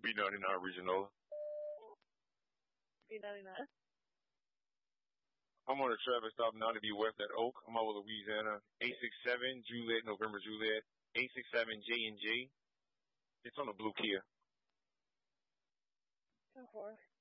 B99 Regional. B99. I'm on a traffic stop now to be west at Oak. I'm over Louisiana. 867 Juliet, November Juliet. 867 J&J. It's on a blue Kia. 10-4.